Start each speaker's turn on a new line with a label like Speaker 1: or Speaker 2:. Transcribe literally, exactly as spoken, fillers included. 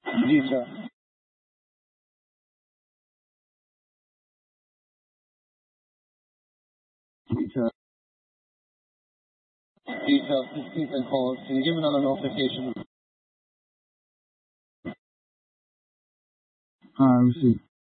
Speaker 1: Ji sir. Ji sir. Ji sir, please and call. Can you give another notification? Ah, I see.